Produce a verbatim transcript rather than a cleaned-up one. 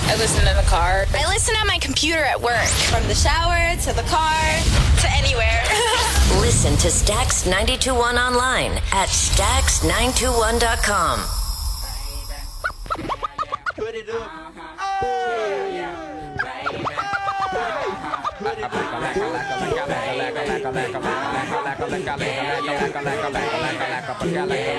I listen in the car. I listen on my computer at work. From the shower to the car to anywhere. Listen to Stax ninety-two point one online at stax nine two one dot com. Put it up. Oh, yeah.